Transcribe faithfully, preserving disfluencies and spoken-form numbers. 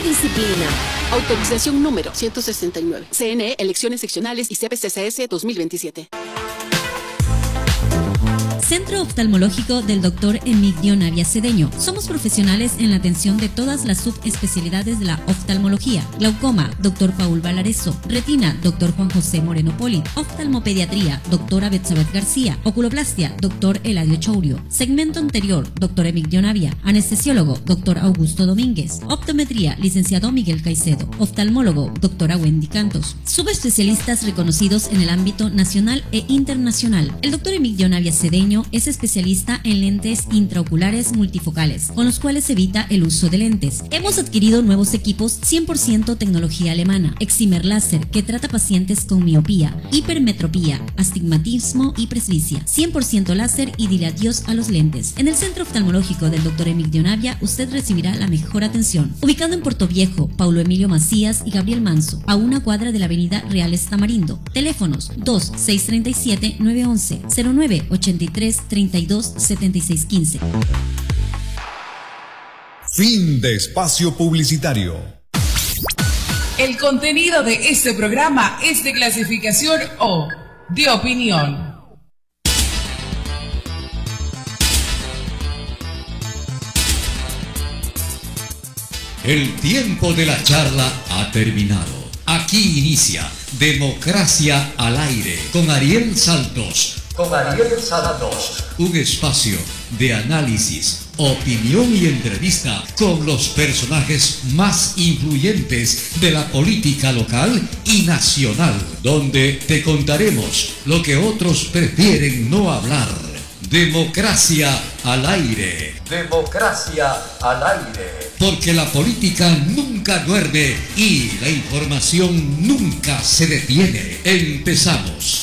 disciplina. Autorización número ciento sesenta y nueve. C N E, Elecciones Seccionales y C P C C S dos mil veintisiete. Centro Oftalmológico del doctor Emigdio Navia Cedeño. Somos profesionales en la atención de todas las subespecialidades de la oftalmología. Glaucoma, doctor Paul Valareso. Retina, doctor Juan José Moreno Poli. Oftalmopediatría, doctora Betsabeth García. Oculoplastia, doctor Eladio Chourio. Segmento anterior, doctor Emigdio Navia. Anestesiólogo, doctor Augusto Domínguez. Optometría, licenciado Miguel Caicedo. Oftalmólogo, doctora Wendy Cantos. Subespecialistas reconocidos en el ámbito nacional e internacional. El doctor Emigdio Navia Cedeño es especialista en lentes intraoculares multifocales, con los cuales evita el uso de lentes. Hemos adquirido nuevos equipos cien por ciento tecnología alemana, Excimer Láser, que trata pacientes con miopía, hipermetropía, astigmatismo y presbicia, cien por ciento láser y dile adiós a los lentes. En el Centro Oftalmológico del doctor Emigdio Navia, usted recibirá la mejor atención. Ubicado en Puerto Viejo, Paulo Emilio Macías y Gabriel Manso, a una cuadra de la avenida Reales Tamarindo. Teléfonos dos seis tres siete nueve uno uno cero nueve ocho tres treinta y dos setenta y seis quince. Fin de espacio publicitario. El contenido de este programa es de clasificación O, de opinión. El tiempo de la charla ha terminado. Aquí inicia Democracia al Aire con Ariel Santos. Con Ariel Santos. Un espacio de análisis, opinión y entrevista con los personajes más influyentes de la política local y nacional, donde te contaremos lo que otros prefieren no hablar. Democracia al Aire. Democracia al Aire. Porque la política nunca duerme y la información nunca se detiene. Empezamos.